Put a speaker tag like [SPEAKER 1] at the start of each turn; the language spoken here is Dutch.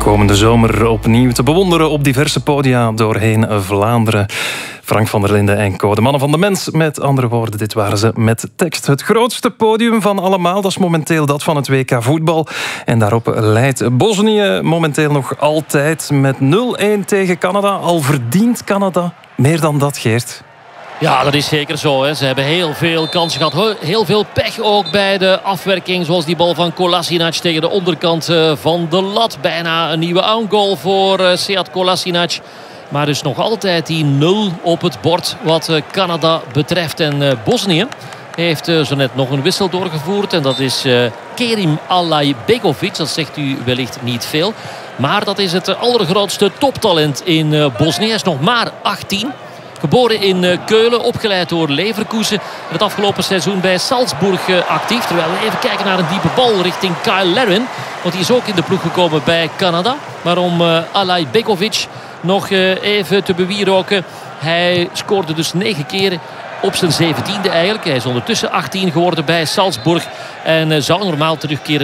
[SPEAKER 1] komende zomer opnieuw te bewonderen op diverse podia doorheen Vlaanderen. Frank van der Linden en Co. De mannen van de mens. Met andere woorden, dit waren ze met tekst. Het grootste podium van allemaal, dat is momenteel dat van het WK voetbal. En daarop leidt Bosnië momenteel nog altijd met 0-1 tegen Canada. Al verdient Canada meer dan dat, Geert.
[SPEAKER 2] Ja, dat is zeker zo. Hè. Ze hebben heel veel kansen gehad. Heel veel pech ook bij de afwerking. Zoals die bal van Kolasinac tegen de onderkant van de lat. Bijna een nieuwe own-goal voor Sead Kolasinac. Maar dus nog altijd die 0 op het bord wat Canada betreft. En Bosnië heeft zo net nog een wissel doorgevoerd. En dat is Kerim Alajbegovic. Dat zegt u wellicht niet veel. Maar dat is het allergrootste toptalent in Bosnië. Hij is nog maar 18. Geboren in Keulen, opgeleid door Leverkusen. En het afgelopen seizoen bij Salzburg actief. Terwijl we even kijken naar een diepe bal richting Kyle Larin. Want die is ook in de ploeg gekomen bij Canada. Maar om Alajbegovic nog even te bewieroken. Hij scoorde dus 9 keer op zijn 17e eigenlijk. Hij is ondertussen 18 geworden bij Salzburg. En zou normaal terugkeren